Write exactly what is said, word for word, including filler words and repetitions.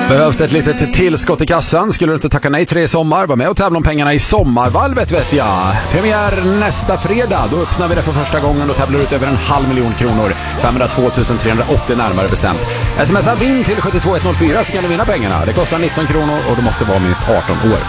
Behövs det ett litet tillskott i kassan? Skulle du inte tacka nej till det i sommar? Var med och tävla om pengarna i Sommarvalvet, vet jag. Premiär nästa fredag. Då öppnar vi det för första gången och tävlar ut över en halv miljon kronor. femhundratvå tusen trehundraåttio närmare bestämt. Smsa vinn till sju två ett noll fyra så kan du vinna pengarna. Det kostar nitton kronor och du måste vara minst arton år.